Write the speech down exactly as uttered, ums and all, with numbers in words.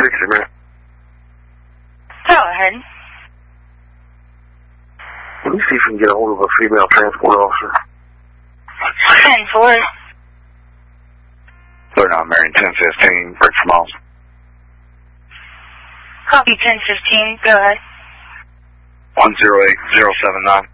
fix it, man. Go ahead. Let me see if we can get a hold of a female transport officer. ten four. thirty-nine Marion, ten fifteen, break for miles. Copy ten fifteen, go ahead. one zero eight zero seven nine.